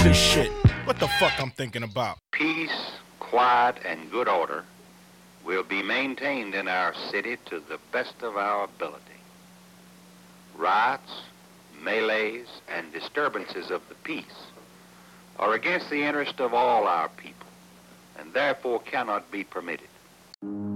This shit. What the fuck I'm thinking about? Peace, quiet, and good order will be maintained in our city to the best of our ability. Riots, melees, and disturbances of the peace are against the interest of all our people, and therefore cannot be permitted.